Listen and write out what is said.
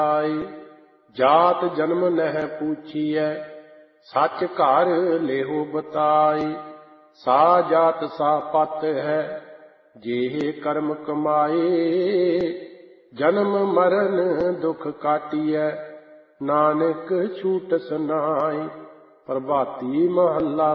ਜਾਤ ਜਨਮ ਨਹਿ ਪੂਛੀਐ, ਸੱਚ ਘਰ ਲੇਹੁ ਬਤਾਈ। ਸਾ ਜਾਤ ਸਾ ਪਤ ਹੈ, ਜੇ ਕਰਮ ਕਮਾਏ। ਜਨਮ ਮਰਨ ਦੁਖ ਕਾਟੀਐ, ਨਾਨਕ ਛੂਟਿ ਨਾਈ। ਪ੍ਰਭਾਤੀ ਮਹੱਲਾ